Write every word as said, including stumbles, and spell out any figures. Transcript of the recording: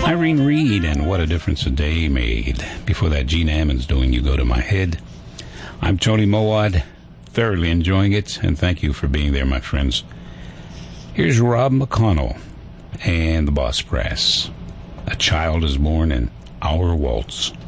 Irene Reed and What a Difference a Day Made. Before that, Gene Ammons doing You Go to My Head. I'm Tony Mowat, thoroughly enjoying it, and thank you for being there, my friends. Here's Rob McConnell and the Boss Brass. A Child is Born in Our Waltz.